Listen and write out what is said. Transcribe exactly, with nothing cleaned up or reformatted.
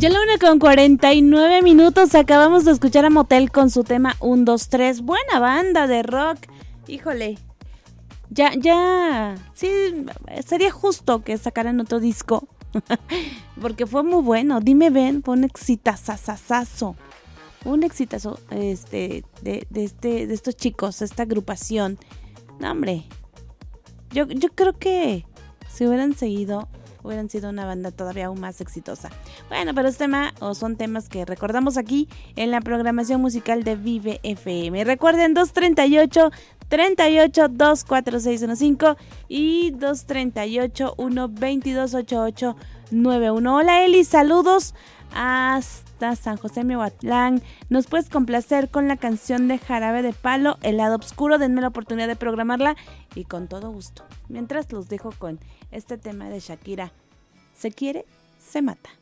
Ya la una con cuarenta y nueve minutos. Acabamos de escuchar a Motel con su tema uno, dos, tres. Buena banda de rock. Híjole. Ya, ya. Sí, sería justo que sacaran otro disco. Porque fue muy bueno. Dime Ven, fue un exitazazazazo. Un exitazo este, de, de, este, de estos chicos, esta agrupación. No, hombre. Yo, yo creo que si hubieran seguido, hubieran sido una banda todavía aún más exitosa. Bueno, pero es tema, o son temas que recordamos aquí en la programación musical de Vive F M. Recuerden, dos treinta y ocho, treinta y ocho, dos cuatro seis uno cinco y dos treinta y ocho, uno veintidós, ochenta y ocho noventa y uno. Hola Eli, saludos hasta San José Miahuatlán. ¿Nos puedes complacer con la canción de Jarabe de Palo, El lado oscuro? Denme la oportunidad de programarla y con todo gusto. Mientras los dejo con este tema de Shakira. Se quiere, se mata.